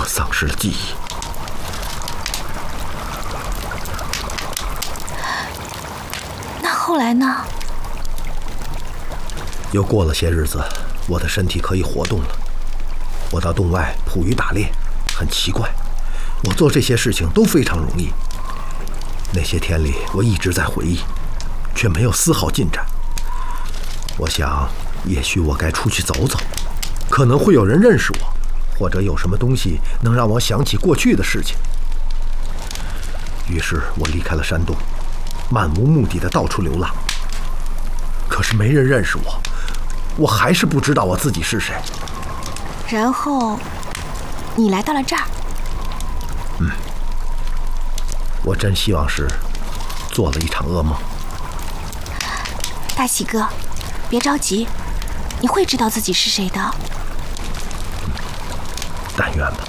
丧失了记忆。 那后来呢？ 又过了些日子，我的身体可以活动了。我到洞外捕鱼打猎，很奇怪，我做这些事情都非常容易。那些天里，我一直在回忆，却没有丝毫进展。我想，也许我该出去走走，可能会有人认识我，或者有什么东西能让我想起过去的事情。于是我离开了山洞，漫无目的的到处流浪。可是没人认识我，我还是不知道我自己是谁。 然后，你来到了这儿。 我真希望是做了一场噩梦。 大喜哥，别着急，你会知道自己是谁的。 但愿吧。